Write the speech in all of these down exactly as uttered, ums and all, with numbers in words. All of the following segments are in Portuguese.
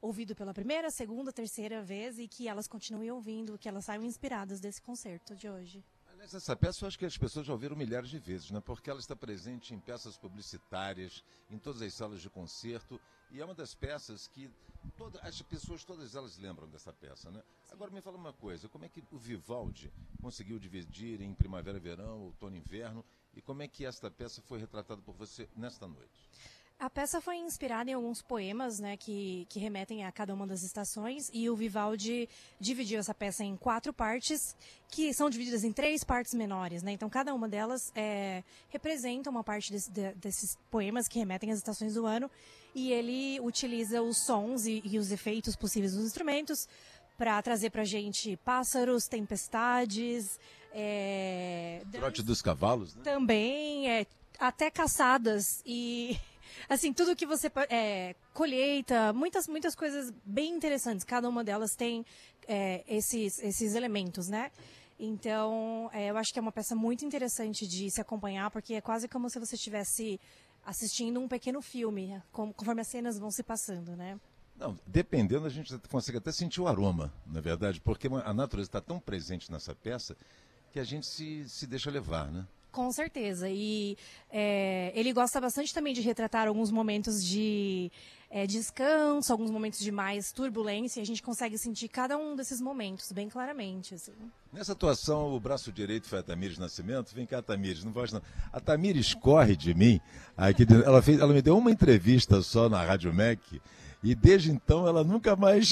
ouvido pela primeira, segunda, terceira vez e que elas continuem ouvindo, que elas saiam inspiradas desse concerto de hoje. Aliás, essa peça eu acho que as pessoas já ouviram milhares de vezes, né? Porque ela está presente em peças publicitárias, em todas as salas de concerto, e é uma das peças que toda, as pessoas, todas elas lembram dessa peça, né? Sim. Agora me fala uma coisa, como é que o Vivaldi conseguiu dividir em primavera, verão, outono e inverno, e como é que esta peça foi retratada por você nesta noite? A peça foi inspirada em alguns poemas, né, que, que remetem a cada uma das estações, e o Vivaldi dividiu essa peça em quatro partes, que são divididas em três partes menores, né? Então cada uma delas é, representa uma parte desse, de, desses poemas que remetem às estações do ano, e ele utiliza os sons e, e os efeitos possíveis dos instrumentos para trazer para a gente pássaros, tempestades, é, trote dos cavalos, né? Também, é, até caçadas e assim, tudo que você é, colheita, muitas, muitas coisas bem interessantes. Cada uma delas tem é, esses, esses elementos, né? Então, é, eu acho que é uma peça muito interessante de se acompanhar, porque é quase como se você estivesse assistindo um pequeno filme, conforme as cenas vão se passando, né? Não, dependendo, a gente consegue até sentir o aroma, na verdade, porque a natureza está tão presente nessa peça que a gente se, se deixa levar, né? Com certeza. E é, ele gosta bastante também de retratar alguns momentos de é, descanso, alguns momentos de mais turbulência, e a gente consegue sentir cada um desses momentos bem claramente. Assim. Nessa atuação, o braço direito foi a Tamires Nascimento. Vem cá, Tamires, não pode não. A Tamires corre de mim. Aqui, ela, fez, ela me deu uma entrevista só na Rádio M E C, e desde então ela nunca mais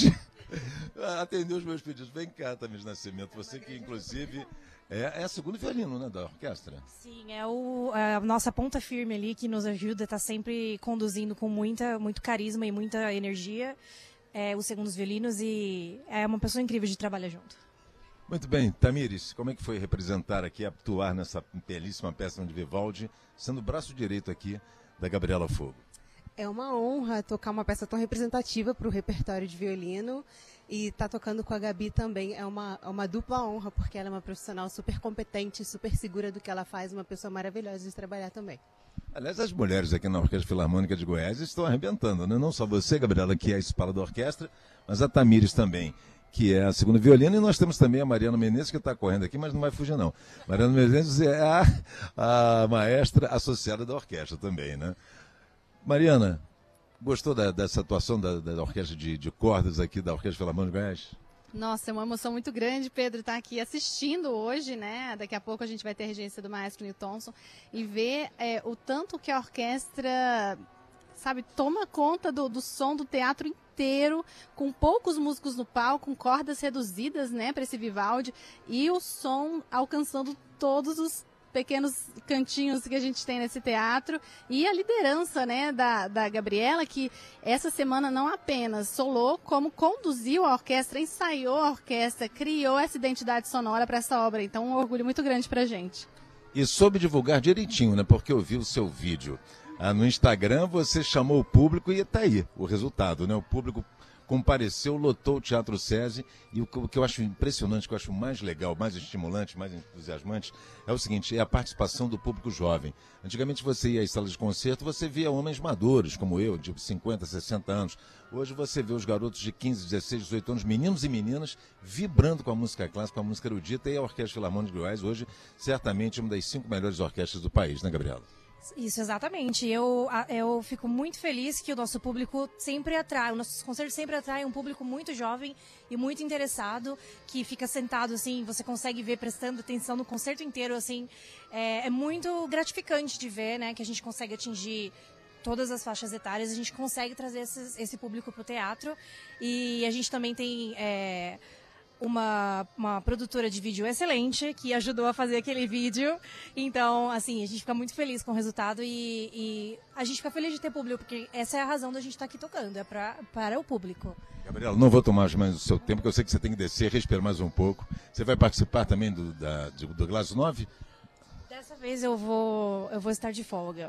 atendeu os meus pedidos. Vem cá, Tamires Nascimento, você que inclusive... É, é a segunda violino, né, da orquestra? Sim, é, o, é a nossa ponta firme ali que nos ajuda, está sempre conduzindo com muita, muito carisma e muita energia é, os segundos violinos, e é uma pessoa incrível de trabalhar junto. Muito bem, Tamires, como é que foi representar aqui, atuar nessa belíssima peça de Vivaldi, sendo o braço direito aqui da Gabriela Fogo? É uma honra tocar uma peça tão representativa para o repertório de violino, e estar tá tocando com a Gabi também é uma, é uma dupla honra, porque ela é uma profissional super competente, super segura do que ela faz, uma pessoa maravilhosa de trabalhar também. Aliás, as mulheres aqui na Orquestra Filarmônica de Goiás estão arrebentando, né? Não só você, Gabriela, que é a espala da orquestra, mas a Tamires também, que é a segunda violina, e nós temos também a Mariana Menezes, que está correndo aqui, mas não vai fugir não. Mariana Menezes é a, a maestra associada da orquestra também, né? Mariana, gostou da, dessa atuação da, da orquestra de, de cordas aqui, da Orquestra Filarmônica de Goiás? Nossa, é uma emoção muito grande, Pedro, estar aqui assistindo hoje, né? Daqui a pouco a gente vai ter a regência do maestro Neil Thompson e ver é, o tanto que a orquestra, sabe, toma conta do, do som do teatro inteiro, com poucos músicos no palco, com cordas reduzidas, né, para esse Vivaldi, e o som alcançando todos os pequenos cantinhos que a gente tem nesse teatro, e a liderança, né, da, da Gabriela, que essa semana não apenas solou, como conduziu a orquestra, ensaiou a orquestra, criou essa identidade sonora para essa obra. Então, um orgulho muito grande para a gente. E soube divulgar direitinho, né, porque eu vi o seu vídeo. Ah, no Instagram você chamou o público e está aí o resultado, né? O público compareceu, lotou o Teatro SESI, e o que eu acho impressionante, o que eu acho mais legal, mais estimulante, mais entusiasmante, é o seguinte, é a participação do público jovem. Antigamente você ia às salas de concerto, você via homens maduros, como eu, de cinquenta, sessenta anos. Hoje você vê os garotos de quinze, dezesseis, dezoito anos, meninos e meninas, vibrando com a música clássica, com a música erudita, e a Orquestra Filarmônica de Goiás hoje, certamente, uma das cinco melhores orquestras do país, né, Gabriela? Isso, exatamente. Eu, eu fico muito feliz que o nosso público sempre atrai, os nossos concertos sempre atraem um público muito jovem e muito interessado, que fica sentado, assim, você consegue ver prestando atenção no concerto inteiro, assim. É, é muito gratificante de ver, né, que a gente consegue atingir todas as faixas etárias, a gente consegue trazer esses, esse público para o teatro, e a gente também tem... É, Uma, uma produtora de vídeo excelente que ajudou a fazer aquele vídeo. Então, assim, a gente fica muito feliz com o resultado, e, e a gente fica feliz de ter público, porque essa é a razão da gente estar aqui tocando, é pra, para o público. Gabriela, não vou tomar mais o seu tempo, porque eu sei que você tem que descer, respirar mais um pouco. Você vai participar também do, da, do Glass nove? Dessa vez eu vou, eu vou estar de folga.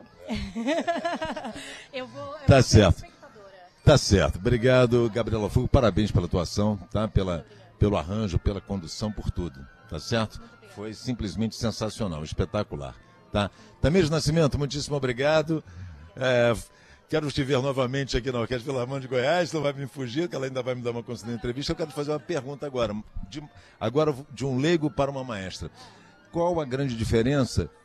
eu vou, eu tá vou certo. Tá certo. Obrigado, Gabriela Fogo. Parabéns pela atuação, tá? Pela... pelo arranjo, pela condução, por tudo, tá certo? Foi simplesmente sensacional, espetacular, tá? Tamires Nascimento, muitíssimo obrigado. É, quero te ver novamente aqui na Orquestra Filarmônica de Goiás, não vai me fugir, que ela ainda vai me dar uma consideração entrevista. Eu quero te fazer uma pergunta agora, de, agora de um leigo para uma maestra. Qual a grande diferença